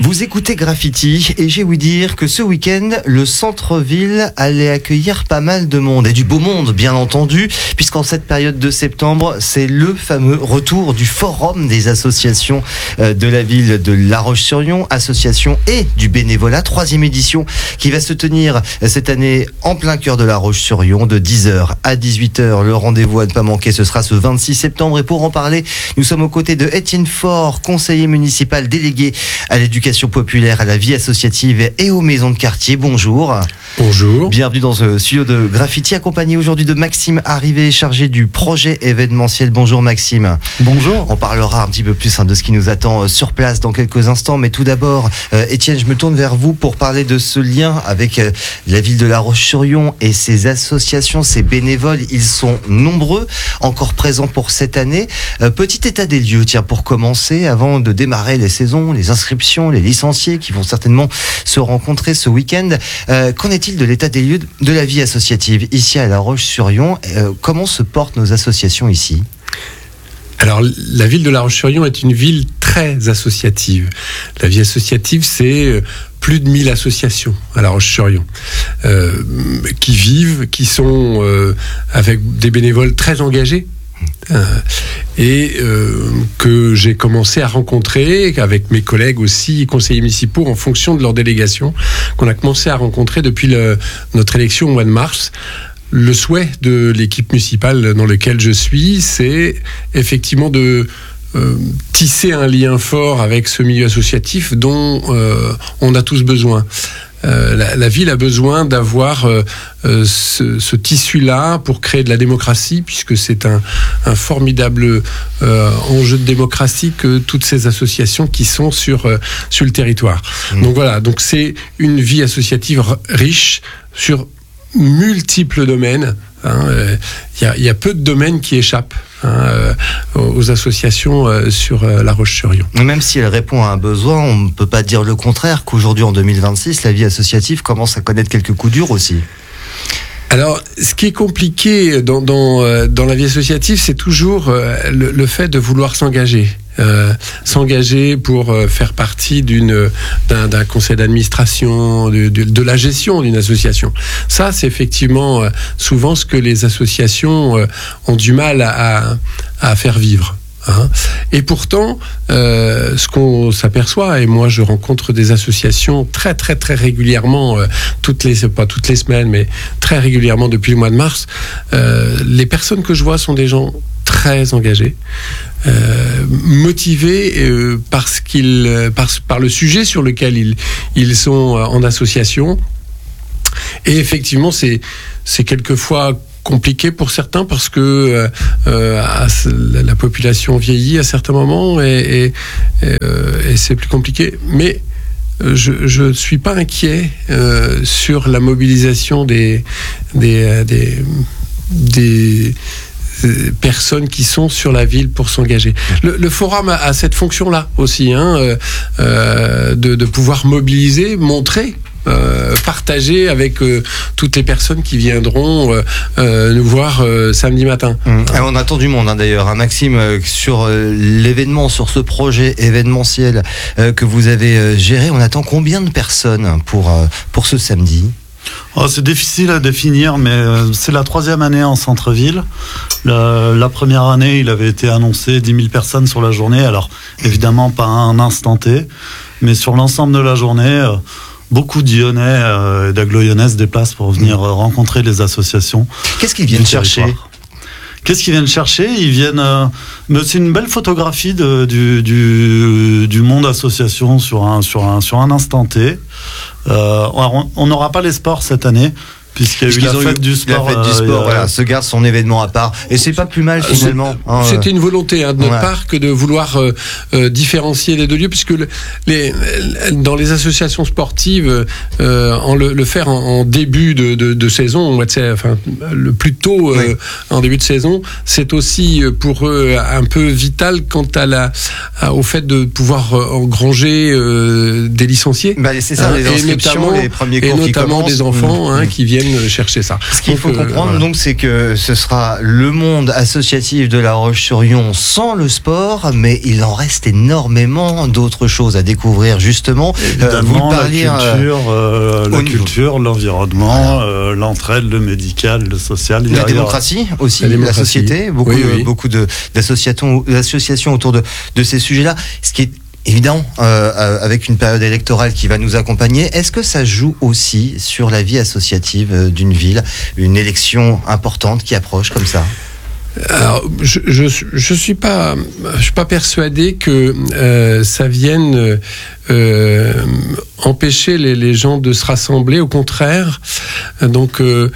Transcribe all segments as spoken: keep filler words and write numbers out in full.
Vous écoutez Graffiti et j'ai ouï dire que ce week-end, le centre-ville allait accueillir pas mal de monde, et du beau monde bien entendu, puisqu'en cette période de septembre, c'est le fameux retour du forum des associations de la ville de La Roche-sur-Yon, associations et du bénévolat, troisième édition qui va se tenir cette année en plein cœur de La Roche-sur-Yon de dix heures à dix-huit heures. Le rendez-vous à ne pas manquer, ce sera ce vingt-six septembre, et pour en parler, nous sommes aux côtés de Étienne Faure, conseiller municipal délégué à l'éducation populaire, à la vie associative et aux maisons de quartier. Bonjour. Bonjour. Bienvenue dans ce studio de Graffiti, accompagné aujourd'hui de Maxime Arrivé, chargé du projet événementiel. Bonjour Maxime. Bonjour. On parlera un petit peu plus hein, de ce qui nous attend sur place dans quelques instants, mais tout d'abord, euh, Étienne, je me tourne vers vous pour parler de ce lien avec euh, la ville de La Roche-sur-Yon et ses associations, ses bénévoles. Ils sont nombreux, encore présents pour cette année. Euh, petit état des lieux, tiens, pour commencer, avant de démarrer les saisons, les inscriptions, les licenciés qui vont certainement se rencontrer ce week-end. Euh, qu'en est-il de l'état des lieux de la vie associative ici à La Roche-sur-Yon? euh, Comment se portent nos associations ici? Alors, la ville de La Roche-sur-Yon est une ville très associative. La vie associative, c'est plus de mille associations à La Roche-sur-Yon euh, qui vivent, qui sont euh, avec des bénévoles très engagés. Euh, et euh, que j'ai commencé à rencontrer avec mes collègues aussi, conseillers municipaux, en fonction de leur délégation, qu'on a commencé à rencontrer depuis le, notre élection au mois de mars. Le souhait de l'équipe municipale dans laquelle je suis, c'est effectivement de euh, tisser un lien fort avec ce milieu associatif dont euh, on a tous besoin. Euh, la, la ville a besoin d'avoir euh, euh, ce, ce tissu-là pour créer de la démocratie, puisque c'est un, un formidable euh, enjeu de démocratie que toutes ces associations qui sont sur, euh, sur le territoire. Mmh. Donc voilà, donc c'est une vie associative r- riche sur multiples domaines. Il hein, euh, y, y a peu de domaines qui échappent hein, euh, aux associations euh, sur euh, La Roche-sur-Yon. Même si elle répond à un besoin, on ne peut pas dire le contraire, qu'aujourd'hui en deux mille vingt-six, la vie associative commence à connaître quelques coups durs aussi. Alors, ce qui est compliqué dans, dans, euh, dans la vie associative, c'est toujours euh, le, le fait de vouloir s'engager. Euh, s'engager pour euh, faire partie d'une, d'un, d'un conseil d'administration, de, de, de la gestion d'une association. Ça, c'est effectivement euh, souvent ce que les associations euh, ont du mal à, à faire vivre. Hein. Et pourtant, euh, ce qu'on s'aperçoit, et moi je rencontre des associations très très très régulièrement, euh, toutes les pas toutes les semaines, mais très régulièrement depuis le mois de mars, euh, les personnes que je vois sont des gens très engagés, euh, motivés euh, parce qu'ils, par, par le sujet sur lequel ils, ils sont en association. Et effectivement, c'est, c'est quelquefois compliqué pour certains parce que euh, la population vieillit à certains moments et, et, et, euh, et c'est plus compliqué. Mais je ne suis pas inquiet euh, sur la mobilisation des, des, des, des personnes qui sont sur la ville pour s'engager. Le, le forum a, a cette fonction-là aussi, hein, euh, euh, de, de pouvoir mobiliser, montrer, Euh, partager avec euh, toutes les personnes qui viendront euh, euh, nous voir euh, samedi matin. Mmh. Alors, on attend du monde hein, d'ailleurs, hein, Maxime, euh, sur euh, l'événement, sur ce projet événementiel euh, que vous avez euh, géré. On attend combien de personnes pour, euh, pour ce samedi? Oh, c'est difficile à définir, mais euh, c'est la troisième année en centre-ville. La, la première année, il avait été annoncé dix mille personnes sur la journée. Alors, évidemment, pas à un instant T, mais sur l'ensemble de la journée, euh, beaucoup d'Yonnais euh, et d'Aglo-Yonnais se déplacent pour venir euh, rencontrer les associations. Qu'est-ce qu'ils viennent chercher ? Qu'est-ce qu'ils viennent chercher ? Ils viennent. Euh, mais c'est une belle photographie de, du, du, du monde association sur un, sur un, sur un instant T. Euh, on n'aura pas les sports cette année. Puisqu'il y a eu la fête, eu, du sport, la fête du sport, euh, voilà, se garde son événement à part, et c'est pas plus mal finalement. Hein, C'était une volonté hein, de notre ouais. part que de vouloir euh, euh, différencier les deux lieux, puisque le, les, dans les associations sportives, euh, en le, le faire en, en début de, de, de saison, enfin le plus tôt euh, oui. en début de saison, c'est aussi pour eux un peu vital quant à la, à, au fait de pouvoir engranger euh, des licenciés. Bah, c'est ça, hein, les inscriptions, notamment, les premiers cours et notamment qui des enfants mmh. hein, qui viennent viennent chercher ça. Ce qu'il donc, faut comprendre, euh, voilà. donc, c'est que ce sera le monde associatif de La Roche-sur-Yon sans le sport, mais il en reste énormément d'autres choses à découvrir, justement. Évidemment, Euh, vous parliez, la culture, euh, la au niveau- culture, l'environnement, euh, l'entraide, le médical, le social. Il y a- La démocratie aussi, La la, démocratie. société, beaucoup, Oui, euh, oui. beaucoup de, d'associations, d'associations autour de, de ces sujets-là. Ce qui est évident, euh, euh, avec une période électorale qui va nous accompagner, est-ce que ça joue aussi sur la vie associative euh, d'une ville, une élection importante qui approche comme ça? Alors, je, je je suis pas je suis pas persuadé que euh, ça vienne euh, empêcher les, les gens de se rassembler. Au contraire, donc. Euh,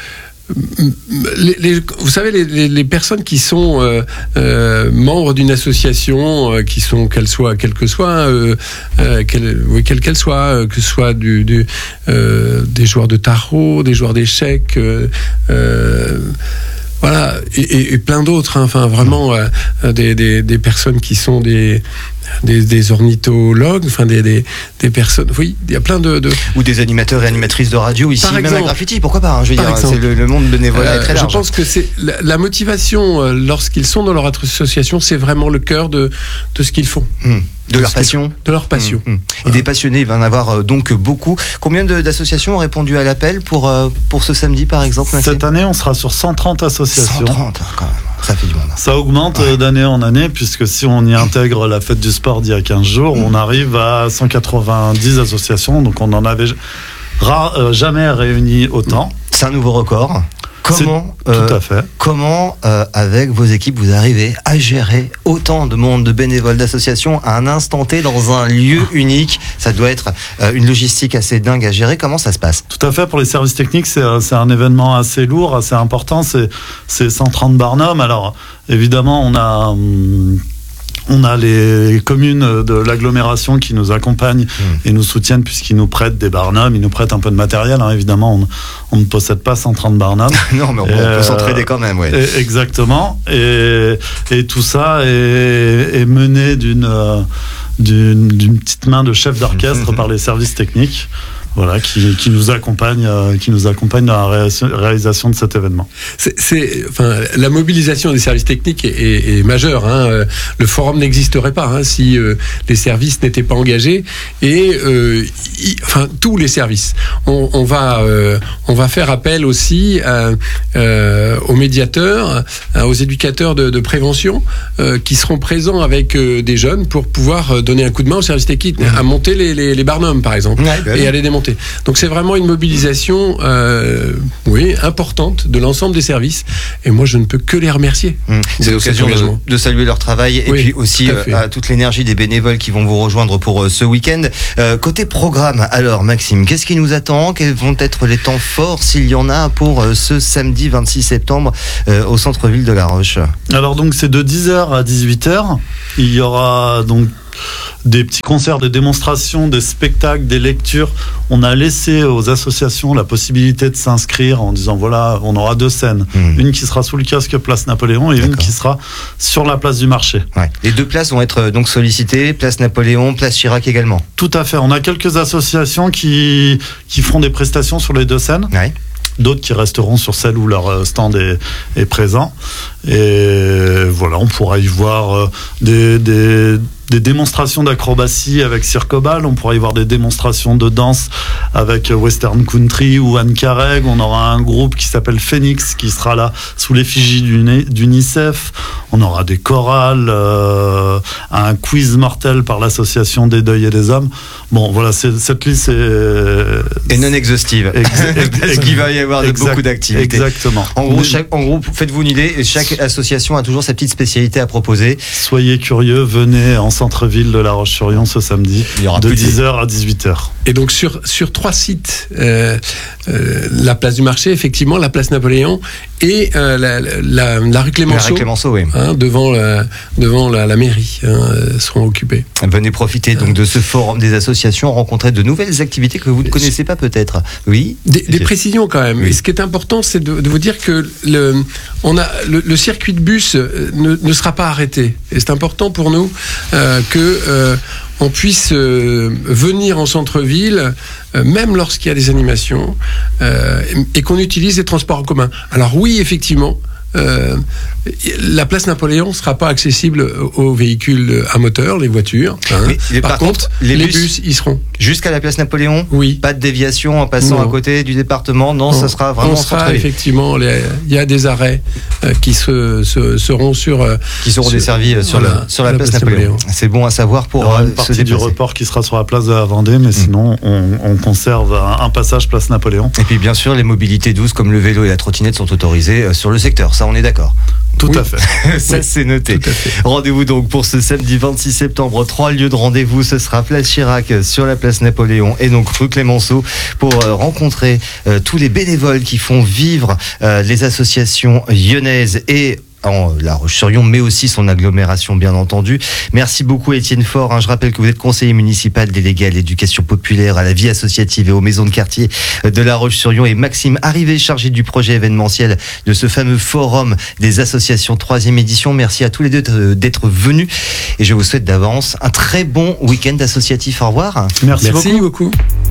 Les, les, vous savez, les, les, les personnes qui sont euh, euh, membres d'une association, euh, qui sont, qu'elle soit, quelle que soit, euh, euh, quelle, oui, quelle qu'elle soit, euh, que ce soit du, du, euh, des joueurs de tarot, des joueurs d'échecs, euh, euh, voilà, et, et, et plein d'autres. Hein, enfin, vraiment, euh, des, des, des personnes qui sont des Des, des ornithologues, enfin des, des, des personnes. Oui, il y a plein de, de... Ou des animateurs et animatrices de radio ici, Par même exemple. à Graffiti, pourquoi pas, hein, je veux Par dire, exemple. c'est le, le monde bénévolat est Euh, très je large. pense que c'est la, la motivation euh, lorsqu'ils sont dans leur association, c'est vraiment le cœur de, de ce qu'ils font. Mmh. De leur ce qu'ils- passion. De leur passion. Mmh, mmh. Et des passionnés, il va en avoir euh, donc beaucoup. Combien de, d'associations ont répondu à l'appel pour, euh, pour ce samedi, par exemple, Maxime? Cette année, on sera sur cent trente associations. cent trente, quand même. Ça fait du monde. Ça augmente Ouais. euh, d'année en année, puisque si on y intègre la fête du sport d'il y a quinze jours, Mmh. on arrive à cent quatre-vingt-dix associations, donc on n'en avait ra- euh, jamais réuni autant. C'est un nouveau record. Comment, Tout euh, à fait. comment euh, avec vos équipes, vous arrivez à gérer autant de monde, de bénévoles, d'associations à un instant T dans un lieu unique? Ça doit être euh, une logistique assez dingue à gérer. Comment ça se passe? Tout à fait. Pour les services techniques, c'est, euh, c'est un événement assez lourd, assez important. C'est, c'est cent trente barnums. Alors, évidemment, on a... hum, On a les communes de l'agglomération qui nous accompagnent Mmh. et nous soutiennent puisqu'ils nous prêtent des barnums, ils nous prêtent un peu de matériel. Hein. Évidemment, on, on ne possède pas cent trente barnums. Non, mais on, Euh, on peut s'entraider quand même, ouais. Et- exactement. Et, et tout ça est, est mené d'une, euh, d'une, d'une petite main de chef d'orchestre par les services techniques. Voilà, qui, qui nous accompagne, euh, qui nous accompagne dans la réalisation, réalisation de cet événement. C'est, c'est, enfin, la mobilisation des services techniques est, est, est majeure. Hein. Le forum n'existerait pas hein, si euh, les services n'étaient pas engagés. Et euh, y, enfin, tous les services. On, on va, euh, on va faire appel aussi à, euh, aux médiateurs, à, aux éducateurs de, de prévention euh, qui seront présents avec euh, des jeunes pour pouvoir donner un coup de main aux services techniques, à monter les, les, les barnums, par exemple, Ouais, bah oui. et à les démonter. Donc c'est vraiment une mobilisation euh, oui, importante de l'ensemble des services. Et moi, je ne peux que les remercier. Mmh. C'est de l'occasion cet engagement. de, de saluer leur travail et Oui, puis aussi tout à euh, fait. à toute l'énergie des bénévoles qui vont vous rejoindre pour euh, ce week-end. Euh, côté programme, alors Maxime, qu'est-ce qui nous attend? Quels vont être les temps forts, s'il y en a, pour euh, ce samedi vingt-six septembre euh, au centre-ville de La Roche? Alors donc c'est de dix heures à dix-huit heures. Il y aura donc des petits concerts, des démonstrations, des spectacles, des lectures. On a laissé aux associations la possibilité de s'inscrire en disant voilà, on aura deux scènes. Mmh. Une qui sera sous le kiosque place Napoléon et une D'accord. qui sera sur la place du marché. Ouais. Les deux places vont être euh, donc sollicitées, place Napoléon, place Chirac également. Tout à fait. On a quelques associations qui, qui feront des prestations sur les deux scènes. Ouais. D'autres qui resteront sur celle où leur stand est, est présent. Et voilà, on pourra y voir euh, des, des, des démonstrations d'acrobatie avec Circobal, on pourra y voir des démonstrations de danse avec Western Country ou Anne Carreg. On aura un groupe qui s'appelle Phoenix qui sera là sous l'effigie d'Uni- d'UNICEF. On aura des chorales, euh, un quiz mortel par l'association des Deuils et des Hommes. Bon, voilà, c'est, cette liste est... Et non exhaustive. Ex- ex- Parce qu'il va y avoir de exact- beaucoup d'activités. Exactement. En gros, Mais chaque, en gros, faites-vous une idée, chaque association a toujours sa petite spécialité à proposer. soyez curieux, venez en centre-ville de La Roche-sur-Yon ce samedi, Il y aura de plus de- dix heures à dix-huit heures. Et donc sur sur trois sites, euh, euh, la place du marché, effectivement, la place Napoléon et euh, la, la, la rue Clémenceau, Marie Clémenceau, oui. hein, devant la devant la, la mairie, hein, euh, seront occupés. Venez profiter donc de ce forum des associations, rencontrer de nouvelles activités que vous ne connaissez pas peut-être. Oui. Des, des précisions quand même. Oui. Et ce qui est important, c'est de, de vous dire que le, on a, le, le circuit de bus euh, ne, ne sera pas arrêté. Et c'est important pour nous euh, que euh, on puisse euh, venir en centre-ville, euh, même lorsqu'il y a des animations, euh, et qu'on utilise les transports en commun. Alors oui, effectivement, Euh, la place Napoléon ne sera pas accessible aux véhicules à moteur, les voitures. Hein. Mais, mais par, par contre, contre, les, les bus, bus y seront. Jusqu'à la place Napoléon, oui. Pas de déviation en passant Non. à côté du département. Non, On, ça sera vraiment on sera centre-ville. effectivement. Il y a des arrêts euh, qui se, se, seront sur euh, qui seront sur, desservis euh, sur, voilà, le, sur la, la place, place Napoléon. Napoléon. C'est bon à savoir pour Il y aura euh, une partie se du report qui sera sur la place de la Vendée, mais mmh. sinon on, on conserve un, un passage place Napoléon. Et puis bien sûr, les mobilités douces comme le vélo et la trottinette sont autorisées euh, sur le secteur. Ça, on est d'accord. Tout oui. à fait. Ça, oui. c'est noté. Rendez-vous donc pour ce samedi vingt-six septembre. Trois lieux de rendez-vous. Ce sera place Chirac sur la place Napoléon et donc rue Clémenceau pour euh, rencontrer euh, tous les bénévoles qui font vivre euh, les associations lyonnaises et en La Roche-sur-Yon, mais aussi son agglomération, bien entendu. Merci beaucoup, Étienne Faure. Hein, je rappelle que vous êtes conseiller municipal délégué à l'éducation populaire, à la vie associative et aux maisons de quartier de La Roche-sur-Yon. Et Maxime Arrivé, chargé du projet événementiel de ce fameux forum des associations troisième édition. Merci à tous les deux d'être venus. Et je vous souhaite d'avance un très bon week-end associatif. Au revoir. Merci, Merci beaucoup. beaucoup.